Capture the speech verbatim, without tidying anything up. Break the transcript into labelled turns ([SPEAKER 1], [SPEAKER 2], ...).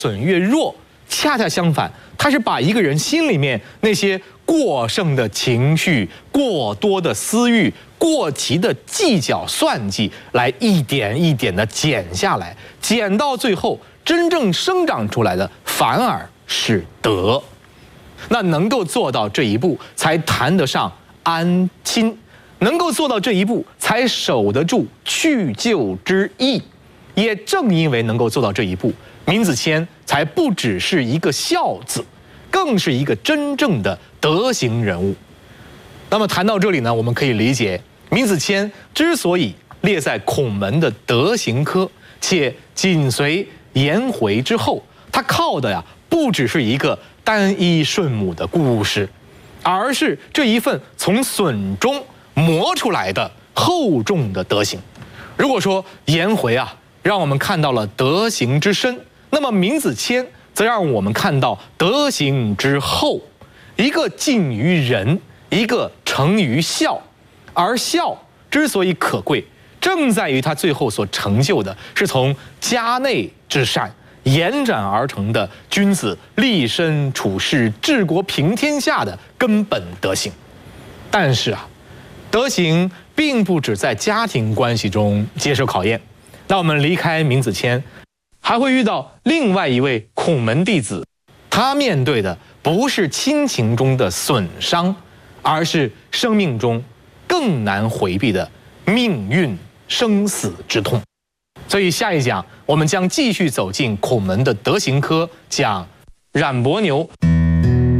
[SPEAKER 1] 损越弱，恰恰相反，它是把一个人心里面那些过剩的情绪、过多的私欲、过急的计较算计，来一点一点的减下来，减到最后，真正生长出来的反而是德。那能够做到这一步，才谈得上安亲；能够做到这一步，才守得住去就之意。也正因为能够做到这一步，闵子骞才不只是一个孝子，更是一个真正的德行人物。那么谈到这里呢，我们可以理解，闵子骞之所以列在孔门的德行科，且紧随颜回之后，他靠的呀，不只是一个单一顺母的故事，而是这一份从损中磨出来的厚重的德行。如果说颜回啊，让我们看到了德行之深，那么闵子骞则让我们看到德行之厚。一个近于仁，一个成于孝。而孝之所以可贵，正在于他最后所成就的是从家内之善延展而成的君子立身处世、治国平天下的根本德行。但是啊，德行并不只在家庭关系中接受考验。那我们离开闵子骞，还会遇到另外一位孔门弟子，他面对的不是亲情中的损伤，而是生命中更难回避的命运生死之痛。所以下一讲我们将继续走进孔门的德行科，讲冉伯牛。